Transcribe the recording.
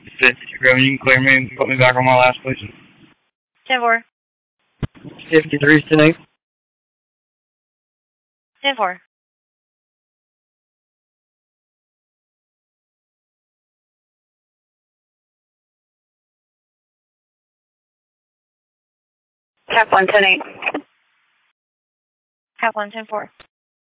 53, you can clear me and put me back on my last please. 10-4. 53, 10-8. 10-4. Cap 1, 10-8. Cap 1, 10-4.